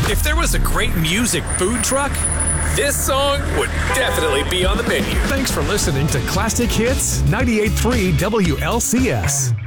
If there was a great music food truck, this song would definitely be on the menu. Thanks for listening to Classic Hits 98.3 WLCS.